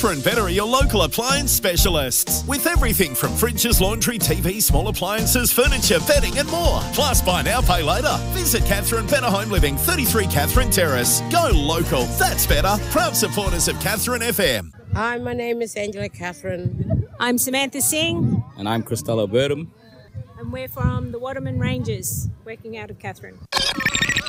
Catherine Better are your local appliance specialists. With everything from fridges, laundry, TV, small appliances, furniture, bedding and more. Plus, buy now, pay later. Visit Catherine Better Home Living, 33 Catherine Terrace. Go local. That's better. Proud supporters of Catherine FM. Hi, my name is Angela Catherine. I'm Samantha Singh. And I'm Christella Birdham. And we're from the Waterman Rangers, working out of Catherine.